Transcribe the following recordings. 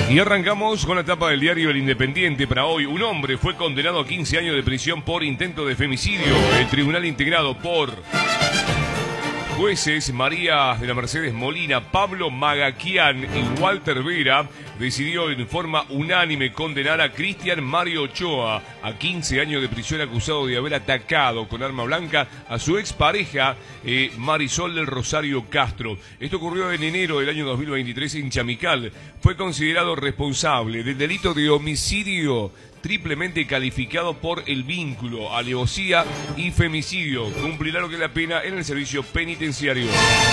Y arrancamos con la tapa del diario El Independiente para hoy. Un hombre fue condenado a 15 años de prisión por intento de femicidio. El tribunal integrado por jueces María de la Mercedes Molina, Pablo Magaquián y Walter Vera decidió en forma unánime condenar a Cristian Mario Ochoa a 15 años de prisión acusado de haber atacado con arma blanca a su expareja Marisol del Rosario Castro. Esto ocurrió en enero del año 2023 en Chamical. Fue considerado responsable del delito de homicidio triplemente calificado por el vínculo, alevosía y femicidio. Cumplirá lo que es la pena en el servicio penitenciario.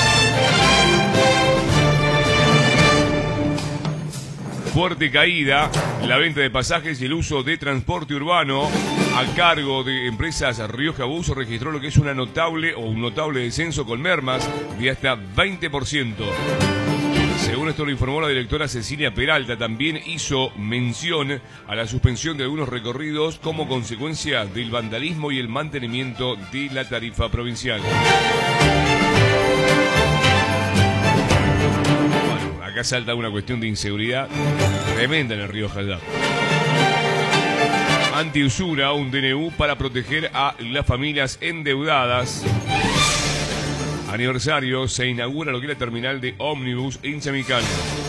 Fuerte caída, la venta de pasajes y el uso de transporte urbano a cargo de empresas Rioja Bus registró lo que es un notable descenso con mermas de hasta 20%. Según esto lo informó la directora Cecilia Peralta, también hizo mención a la suspensión de algunos recorridos como consecuencia del vandalismo y el mantenimiento de la tarifa provincial. Bueno, acá salta una cuestión de inseguridad tremenda en el Rioja ya. Antiusura, un DNU para proteger a las familias endeudadas. Aniversario, se inaugura lo que es la terminal de ómnibus en Chamical.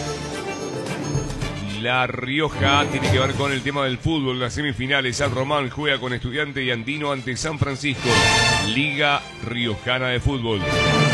La Rioja tiene que ver con el tema del fútbol. Las semifinales, San Román juega con Estudiante y Andino ante San Francisco. Liga Riojana de Fútbol.